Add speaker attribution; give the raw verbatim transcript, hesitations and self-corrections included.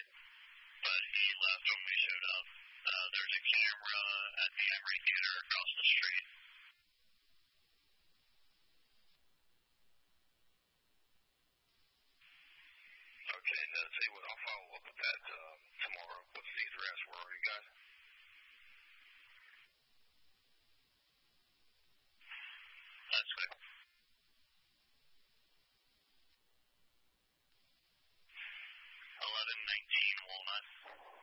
Speaker 1: night, but he left when we showed up. Uh, there's a camera at the Emory Theater across the street.
Speaker 2: Okay, and uh, tell you what, I'll follow up with that uh, tomorrow. What's the address? Where are you guys?
Speaker 1: That's good. eleven nineteen Walnut.